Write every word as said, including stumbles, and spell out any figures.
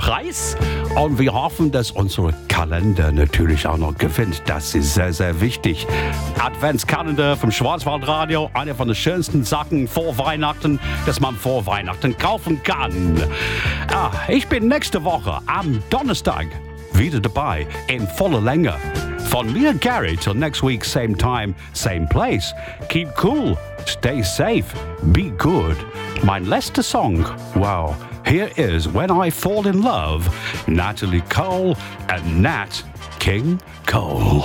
Preis. Und wir hoffen, dass unsere Kalender natürlich auch noch gewinnt. Das ist sehr, sehr wichtig. Adventskalender vom Schwarzwaldradio. Eine von den schönsten Sachen vor Weihnachten, dass man vor Weihnachten kaufen kann. Ah, ich bin nächste Woche am Donnerstag wieder dabei in voller Länge. Von mir, Gary, till next week, same time, same place. Keep cool, stay safe, be good. Mein letzter Song, wow. Here is When I Fall in Love, Natalie Cole and Nat King Cole.